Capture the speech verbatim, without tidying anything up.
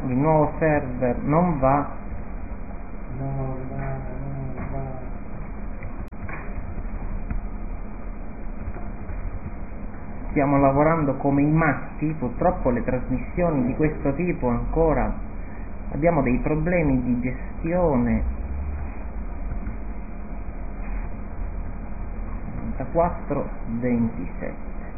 il nuovo server non va. Non va, non va. Stiamo lavorando come i matti, purtroppo le trasmissioni di questo tipo ancora abbiamo dei problemi di gestione. novantaquattro ventisette